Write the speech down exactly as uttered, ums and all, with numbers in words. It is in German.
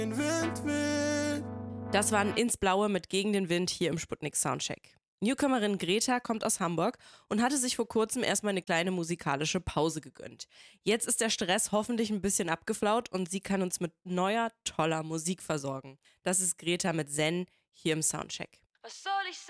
Wind will. Das waren Ins Blaue mit Gegen den Wind hier im Sputnik Soundcheck. Newcomerin Greta kommt aus Hamburg und hatte sich vor kurzem erstmal eine kleine musikalische Pause gegönnt. Jetzt ist der Stress hoffentlich ein bisschen abgeflaut und sie kann uns mit neuer, toller Musik versorgen. Das ist Greta mit Zen hier im Soundcheck. Was soll ich sagen?